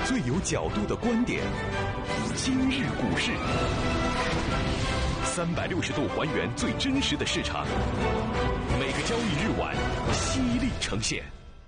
最有角度的观点。今日股市，360度还原最真实的市场，每个交易日晚犀利呈现。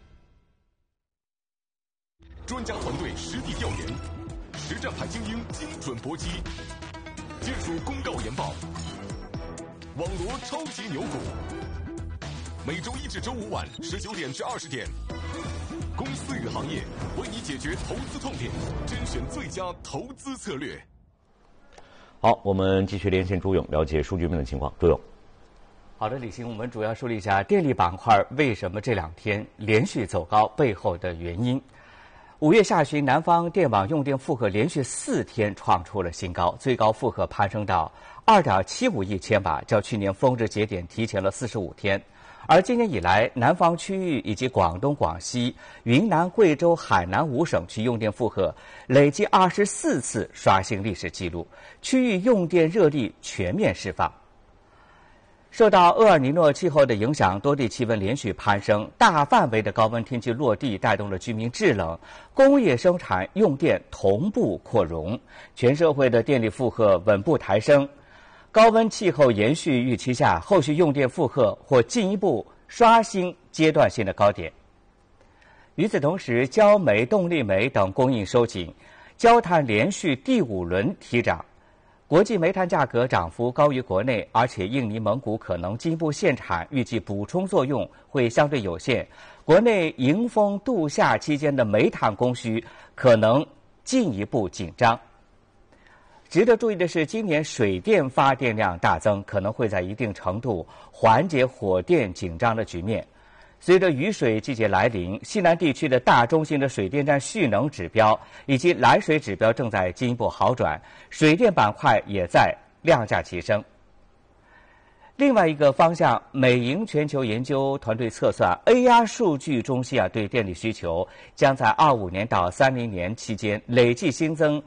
专家团队实地调研，实战派精英精准搏击，剑术公告研报，网罗超级牛股。每周一至周五晚19点至20点，公司与行业为你解决投资痛点，甄选最佳投资策略。 好，我们继续连线朱勇，了解数据面的情况。朱勇， 好的，李欣，我们主要梳理一下电力板块为什么这2天连续走高背后的原因。5月下旬，南方电网用电负荷连续4天创出了新高，最高负荷攀升到 2.75 亿千瓦，较去年峰值节点提前了45天。而今年以来，南方区域以及广东、广西、云南、贵州、海南5省区用电负荷累计24次刷新历史记录，区域用电热力全面释放。受到厄尔尼诺气候的影响，多地气温连续攀升，大范围的高温天气落地，带动了居民制冷，工业生产用电同步扩容，全社会的电力负荷稳步抬升。高温气候延续预期下，后续用电负荷或进一步刷新阶段性的高点。与此同时，焦煤、动力煤等供应收紧，焦炭连续第5轮提涨，国际煤炭价格涨幅高于国内，而且印尼、蒙古可能进一步限产，预计补充作用会相对有限。国内迎风度夏期间的煤炭供需可能进一步紧张。值得注意的是，今年水电发电量大增，可能会在一定程度缓解火电紧张的局面。随着雨水季节来临，西南地区的大中型的水电站蓄能指标以及来水指标正在进一步好转，水电板块也在量价齐升。另外一个方向，美银全球研究团队测算 ，AR 数据中心对电力需求将在25年到30年期间累计新增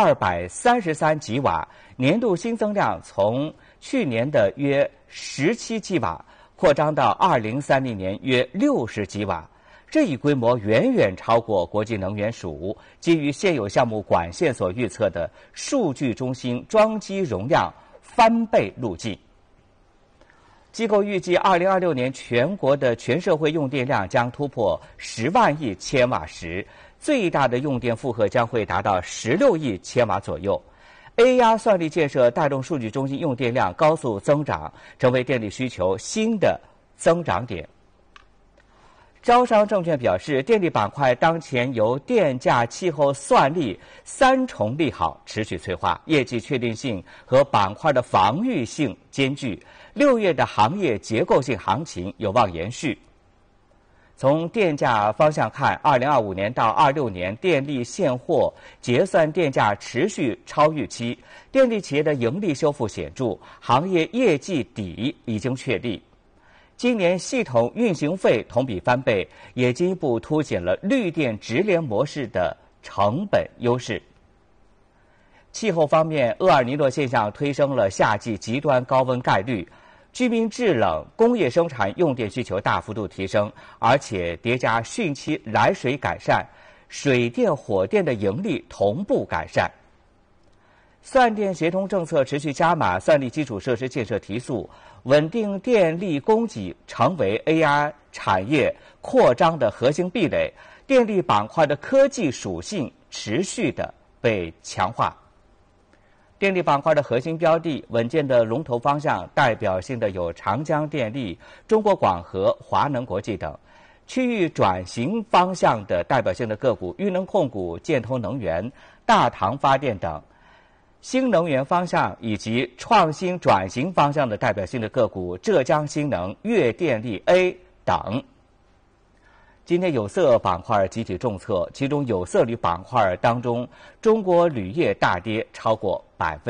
233吉瓦，年度新增量从去年的约17吉瓦扩张到2030年约60吉瓦。这一规模远远超过国际能源署基于现有项目管线所预测的数据中心装机容量翻倍路径。机构预计2026年全国的全社会用电量将突破10万亿千瓦时，最大的用电负荷将会达到16亿千瓦左右。AR 算力建设带动数据中心用电量高速增长，成为电力需求新的增长点。招商证券表示，电力板块当前由电价、气候、算力3重利好持续催化，业绩确定性和板块的防御性兼具，6月的行业结构性行情有望延续。从电价方向看，2025年到26年电力现货结算电价持续超预期，电力企业的盈利修复显著，行业业绩底已经确立。今年系统运行费同比翻倍，也进一步凸显了绿电直联模式的成本优势。气候方面，厄尔尼诺现象推升了夏季极端高温概率，居民制冷、工业生产用电需求大幅度提升，而且叠加汛期来水改善，水电、火电的盈利同步改善。算电协同政策持续加码，算力基础设施建设提速，稳定电力供给成为 AR 产业扩张的核心壁垒，电力板块的科技属性持续的被强化。电力板块的核心标的、稳健的龙头方向，代表性的有长江电力、中国广核、华能国际等；区域转型方向的代表性的个股，裕能控股、建通能源、大唐发电等；新能源方向以及创新转型方向的代表性的个股，浙江新能、粤电力 A 等。今天有色板块集体重挫，其中有色铝板块当中，中国铝业大跌超过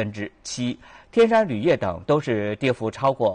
7%，天山铝业等都是跌幅超过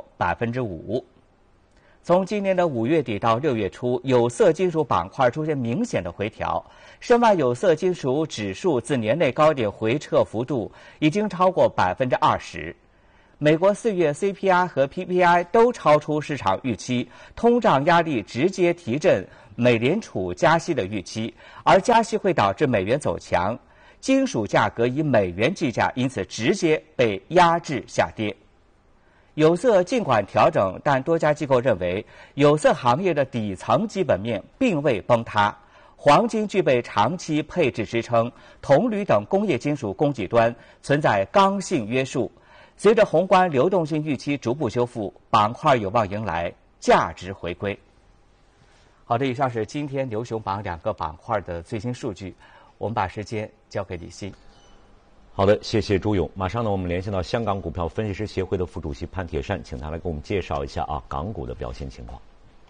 5%。从今年的5月底到6月初，有色金属板块出现明显的回调，深外有色金属指数自年内高点回撤幅度已经超过20%。 美国4月 CPI 和 PPI 都超出市场预期，通胀压力直接提振美联储加息的预期，而加息会导致美元走强，金属价格以美元计价，因此直接被压制下跌。有色尽管调整，但多家机构认为有色行业的底层基本面并未崩塌。黄金具备长期配置支撑，铜铝等工业金属供给端存在刚性约束。随着宏观流动性预期逐步修复，板块有望迎来价值回归。好的，以上是今天牛熊榜2个板块的最新数据。我们把时间交给李欣。 好的，谢谢朱勇。马上呢，我们连线到香港股票分析师协会的副主席潘铁珊，请他来给我们介绍一下港股的表现情况。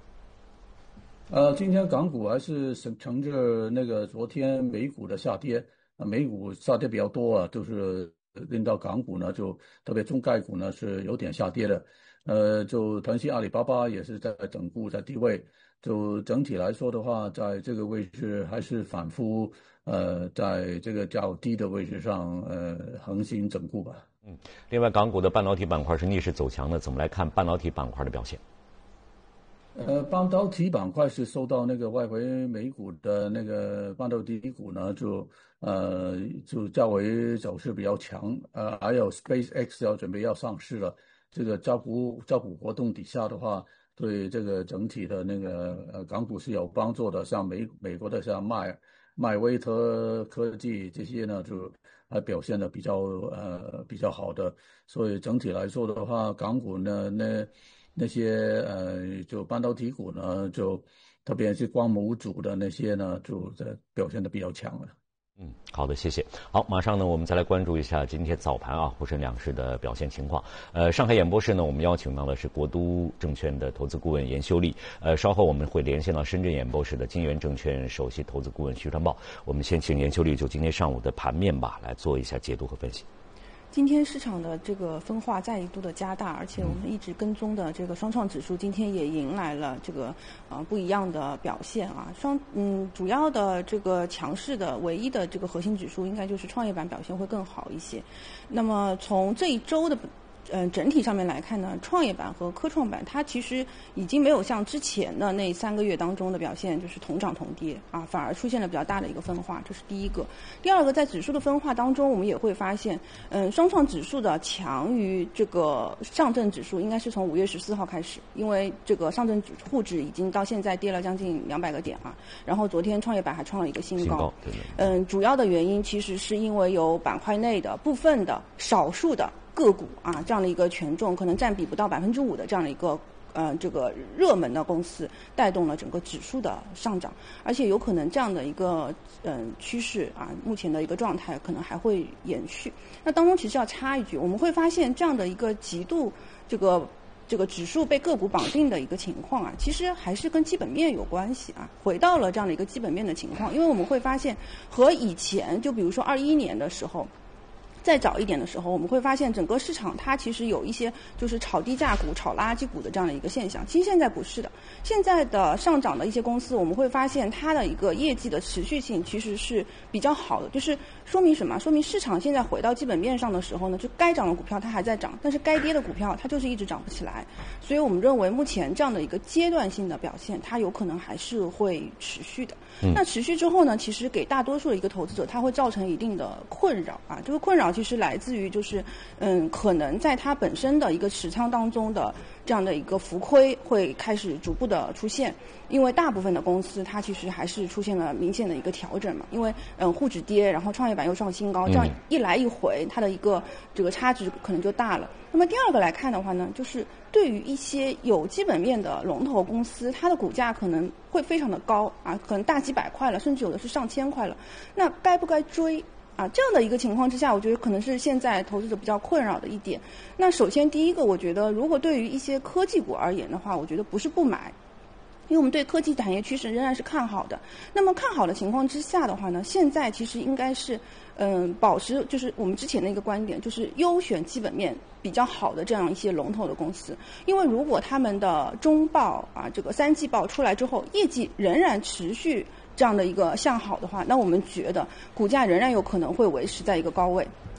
今天港股还是乘着那个昨天美股的下跌，美股下跌比较多啊，就是令到港股呢，就特别中概股呢是有点下跌的。就腾讯、阿里巴巴也是在整固在低位，就整体来说的话，在这个位置还是反复在这个较低的位置上横行整固吧。 另外，港股的半导体板块是逆势走强的，怎么来看半导体板块的表现？ 半导体板块是受到那个外围美股的那个半导体股呢，就较为走势比较强。还有 SpaceX 准备要上市了，这个招股活动底下的话，对这个整体的那个港股是有帮助的。像美国的像迈威特科技这些呢，就还表现的比较好的。所以整体来说的话，港股呢那些就半导体股呢，就特别是光模组的那些呢，就表现的比较强了。 好的，谢谢。好，马上呢，我们再来关注一下今天早盘沪深两市的表现情况。上海演播室呢，我们邀请到的是国都证券的投资顾问严修丽。稍后我们会连线到深圳演播室的金源证券首席投资顾问徐传宝。我们先请严修丽就今天上午的盘面吧，来做一下解读和分析。 今天市场的这个分化再一度的加大，而且我们一直跟踪的这个双创指数今天也迎来了这个不一样的表现啊。主要的这个强势的唯一的这个核心指数应该就是创业板表现会更好一些。那么从这一周的整体上面来看呢，创业板和科创板它其实已经没有像之前的那3个月当中的表现就是同涨同跌啊，反而出现了比较大的一个分化，这是第一个。第二个，在指数的分化当中，我们也会发现，双创指数的强于这个上证指数，应该是从5月14号开始，因为这个上证沪指已经到现在跌了将近200个点啊，然后昨天创业板还创了一个新高。主要的原因其实是因为有板块内的部分的少数的个股啊，这样的一个权重可能占比不到5%的这样的一个这个热门的公司带动了整个指数的上涨，而且有可能这样的一个趋势啊，目前的一个状态可能还会延续。那当中其实要插一句，我们会发现这样的一个极度这个指数被个股绑定的一个情况啊，其实还是跟基本面有关系啊。回到了这样的一个基本面的情况，因为我们会发现和以前就比如说21年的时候。再早一点的时候，我们会发现整个市场它其实有一些就是炒低价股、炒垃圾股的这样的一个现象。其实现在不是的，现在的上涨的一些公司，我们会发现它的一个业绩的持续性其实是比较好的。就是说明什么？说明市场现在回到基本面上的时候呢，就该涨的股票它还在涨，但是该跌的股票它就是一直涨不起来。所以我们认为目前这样的一个阶段性的表现，它有可能还是会持续的。那持续之后呢，其实给大多数的一个投资者，它会造成一定的困扰啊。这个困扰其实来自于就是可能在它本身的一个持仓当中的这样的一个浮亏会开始逐步的出现，因为大部分的公司它其实还是出现了明显的一个调整嘛，因为沪指跌，然后创业板又创新高，这样一来一回，它的一个这个差值可能就大了。那么第二个来看的话呢，就是对于一些有基本面的龙头公司，它的股价可能会非常的高啊，可能大几百块了，甚至有的是上千块了，那该不该追？这样的一个情况之下，我觉得可能是现在投资者比较困扰的一点。那首先第一个，我觉得如果对于一些科技股而言的话，我觉得不是不买，因为我们对科技产业趋势仍然是看好的。那么看好的情况之下的话呢，现在其实应该是保持就是我们之前的一个观点，就是优选基本面比较好的这样一些龙头的公司。因为如果他们的中报这个3季报出来之后，业绩仍然持续这样的一个向好的话，那我们觉得股价仍然有可能会维持在一个高位。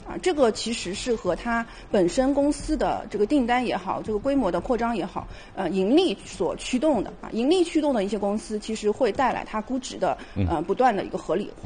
啊，这个其实是和它本身公司的这个订单也好，这个规模的扩张也好，盈利所驱动的啊，盈利驱动的一些公司，其实会带来它估值的不断的一个合理